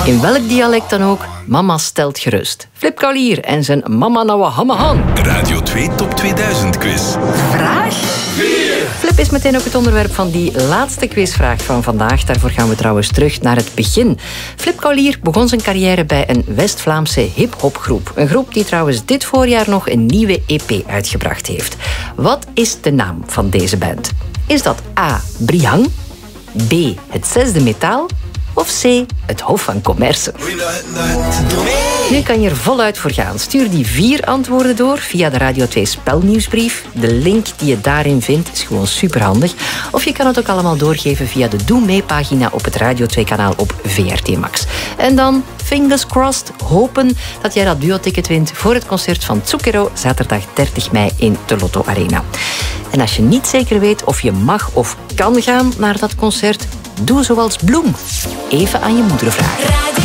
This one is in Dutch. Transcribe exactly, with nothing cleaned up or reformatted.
In welk dialect dan ook, mama stelt gerust. Flip Kaulier en zijn Mama Nawa Hamahan. Radio twee Top tweeduizend quiz. Vraag vier. Flip is meteen ook het onderwerp van die laatste quizvraag van vandaag. Daarvoor gaan we trouwens terug naar het begin. Flip Kaulier begon zijn carrière bij een West-Vlaamse hip-hopgroep. Een groep die trouwens dit voorjaar nog een nieuwe E P uitgebracht heeft. Wat is de naam van deze band? Is dat A. Brihang, B. Het Zesde Metaal of C. Het Hof van Commerce? Nu kan je er voluit voor gaan. Stuur die vier antwoorden door via de Radio twee spelnieuwsbrief. De link die je daarin vindt is gewoon superhandig. Of je kan het ook allemaal doorgeven via de Doe Mee-pagina op het Radio twee kanaal op V R T Max. En dan, fingers crossed, hopen dat jij dat duo-ticket wint voor het concert van Zucchero zaterdag dertig mei in de Lotto Arena. En als je niet zeker weet of je mag of kan gaan naar dat concert, doe zoals Bloem. Even aan je moeder vragen.